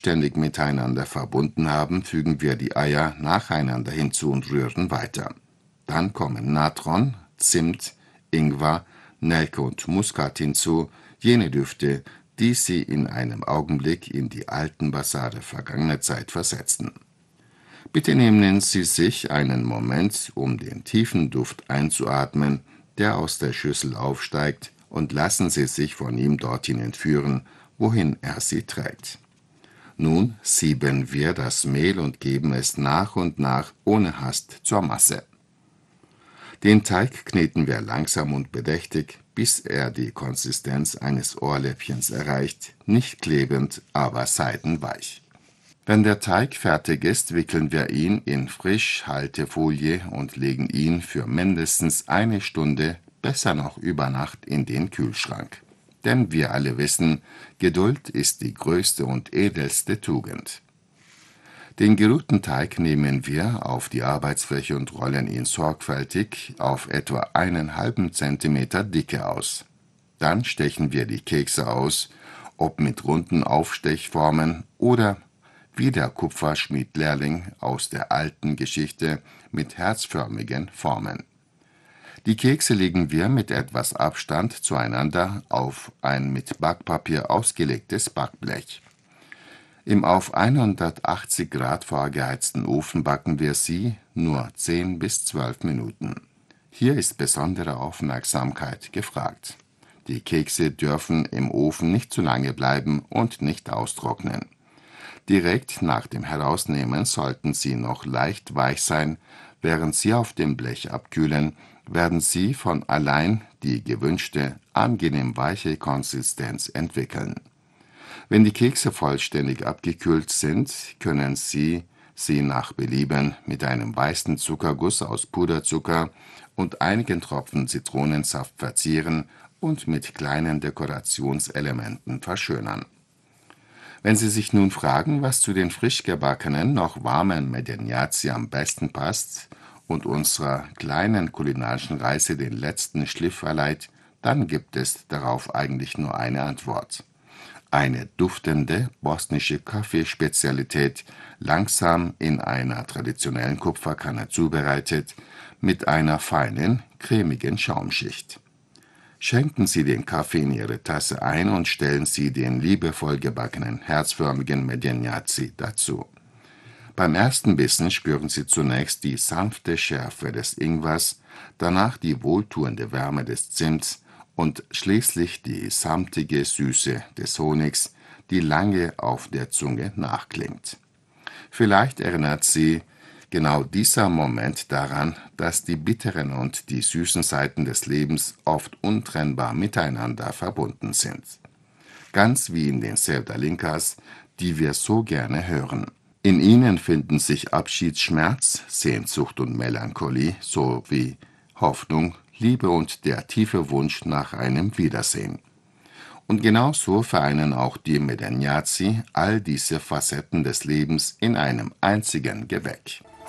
ständig miteinander verbunden haben, fügen wir die Eier nacheinander hinzu und rühren weiter. Dann kommen Natron, Zimt, Ingwer, Nelke und Muskat hinzu, jene Düfte, die sie in einem Augenblick in die alten Wasser der vergangenen Zeit versetzten. Bitte nehmen Sie sich einen Moment, um den tiefen Duft einzuatmen, der aus der Schüssel aufsteigt, und lassen Sie sich von ihm dorthin entführen, wohin er Sie trägt. Nun sieben wir das Mehl und geben es nach und nach ohne Hast zur Masse. Den Teig kneten wir langsam und bedächtig, bis er die Konsistenz eines Ohrläppchens erreicht, nicht klebend, aber seidenweich. Wenn der Teig fertig ist, wickeln wir ihn in Frischhaltefolie und legen ihn für mindestens eine Stunde, besser noch über Nacht, in den Kühlschrank. Denn wir alle wissen, Geduld ist die größte und edelste Tugend. Den geruhten Teig nehmen wir auf die Arbeitsfläche und rollen ihn sorgfältig auf etwa einen halben Zentimeter Dicke aus. Dann stechen wir die Kekse aus, ob mit runden Aufstechformen oder wie der Kupferschmied-Lehrling aus der alten Geschichte mit herzförmigen Formen. Die Kekse legen wir mit etwas Abstand zueinander auf ein mit Backpapier ausgelegtes Backblech. Im auf 180 Grad vorgeheizten Ofen backen wir sie nur 10 bis 12 Minuten. Hier ist besondere Aufmerksamkeit gefragt. Die Kekse dürfen im Ofen nicht zu lange bleiben und nicht austrocknen. Direkt nach dem Herausnehmen sollten sie noch leicht weich sein. Während sie auf dem Blech abkühlen, werden sie von allein die gewünschte, angenehm weiche Konsistenz entwickeln. Wenn die Kekse vollständig abgekühlt sind, können Sie sie nach Belieben mit einem weißen Zuckerguss aus Puderzucker und einigen Tropfen Zitronensaft verzieren und mit kleinen Dekorationselementen verschönern. Wenn Sie sich nun fragen, was zu den frisch gebackenen, noch warmen Medeniaci am besten passt und unserer kleinen kulinarischen Reise den letzten Schliff verleiht, dann gibt es darauf eigentlich nur eine Antwort. Eine duftende bosnische Kaffeespezialität, langsam in einer traditionellen Kupferkanne zubereitet, mit einer feinen, cremigen Schaumschicht. Schenken Sie den Kaffee in Ihre Tasse ein und stellen Sie den liebevoll gebackenen, herzförmigen Medeniaci dazu. Beim ersten Bissen spüren Sie zunächst die sanfte Schärfe des Ingwers, danach die wohltuende Wärme des Zimts und schließlich die samtige Süße des Honigs, die lange auf der Zunge nachklingt. Vielleicht erinnert Sie genau dieser Moment daran, dass die bitteren und die süßen Seiten des Lebens oft untrennbar miteinander verbunden sind. Ganz wie in den Sevdalinkas, die wir so gerne hören. In ihnen finden sich Abschiedsschmerz, Sehnsucht und Melancholie sowie Hoffnung, Liebe und der tiefe Wunsch nach einem Wiedersehen. Und genauso vereinen auch die Medeniaci all diese Facetten des Lebens in einem einzigen Gebäck.